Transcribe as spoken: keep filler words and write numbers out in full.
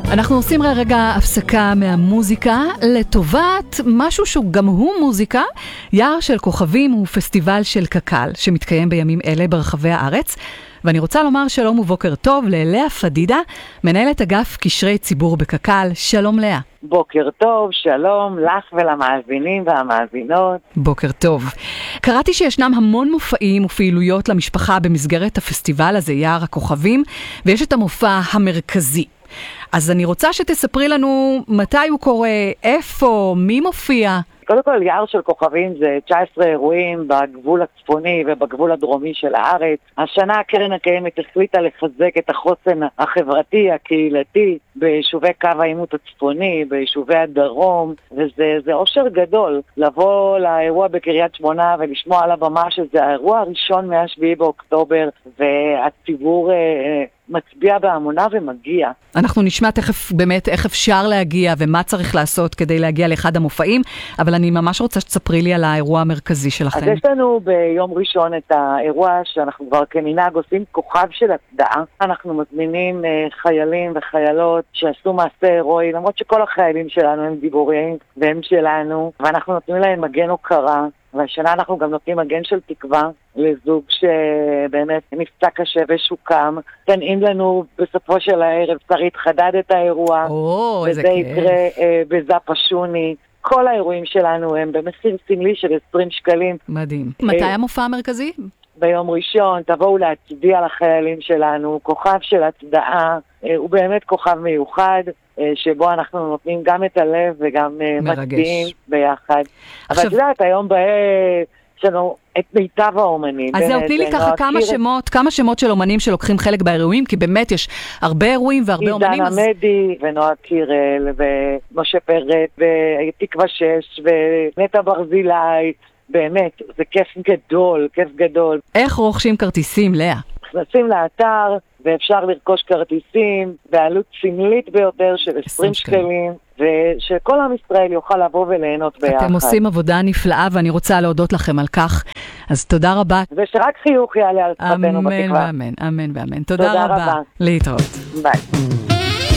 אנחנו עושים רגע הפסקה מהמוזיקה לטובת משהו שהוא גם הוא מוזיקה. יער של כוכבים הוא פסטיבל של קק"ל שמתקיים בימים אלה ברחבי הארץ. ואני רוצה לומר שלום ובוקר טוב ללאה פדידה, מנהלת אגף קשרי ציבור בקק"ל. שלום לאה. בוקר טוב, שלום לך ולמאזינים והמאזינות. בוקר טוב. קראתי שישנם המון מופעים ופעילויות למשפחה במסגרת הפסטיבל הזה, יער הכוכבים, ויש את המופע המרכזי. אז אני רוצה שתספרי לנו מתי הוא קורה, איפה, מי מופיע. קודם כל, יער של כוכבים זה תשע עשרה אירועים בגבול הצפוני ובגבול הדרומי של הארץ. השנה הקרן הקיימת החליטה לחזק את החוסן החברתי, הקהילתי, ביישובי קו העימות הצפוני, ביישובי הדרום, וזה אושר גדול לבוא לאירוע בקריית שמונה ולשמוע על הבמה שזה האירוע הראשון מהשביעי באוקטובר, והציבור אה, מצביע בהמונה ומגיע. אנחנו נשמע תכף באמת איך אפשר להגיע ומה צריך לעשות כדי להגיע לאחד המופעים, אבל אני ממש רוצה שתספרי לי על האירוע המרכזי שלכם. אז יש לנו ביום ראשון את האירוע שאנחנו כבר כמנהג עושים כוכב של הצדעה. אנחנו מזמינים uh, חיילים וחיילות שעשו מעשה הירואי, למרות שכל החיילים שלנו הם גיבורים והם שלנו, ואנחנו נותנים להם מגן הוקרה. והשנה אנחנו גם נותנים מגן של תקווה לזוג שבאמת נפצע קשה ושוקם. תנעים לנו בסופו של הערב, שרית חדד את האירוע, או, וזה יקרה אה, בזאפה שוני. כל האירועים שלנו הם במחיר סמלי של עשרים שקלים. מדהים. מתי המופע המרכזי? ביום ראשון, תבואו להצדיע לחיילים שלנו, כוכב של הצדעה, הוא באמת כוכב מיוחד, שבו אנחנו נותנים גם את הלב וגם מצביעים ביחד. אבל את יודעת, היום יש לנו את מיטב האומנים. אז זהו, תני לי ככה כמה שמות, כמה שמות של אומנים שלוקחים חלק באירועים, כי באמת יש הרבה אירועים והרבה אומנים. עידן עמדי ונועה קירל ומשה פרט ותקווה שש ונטע ברזילי. באמת, זה כיף גדול, כיף גדול. איך רוכשים כרטיסים, לאה? נכנסים לאתר, ואפשר לרכוש כרטיסים בעלות סמלית ביותר של עשרים שקלים, ושכל עם ישראל יוכל לבוא וליהנות ביחד. אתם עושים עבודה נפלאה, ואני רוצה להודות לכם על כך. אז תודה רבה. ושרק חיוך יעלה על שפתנו בתקווה. אמן ואמן, אמן ואמן. תודה רבה. להתראות. ביי.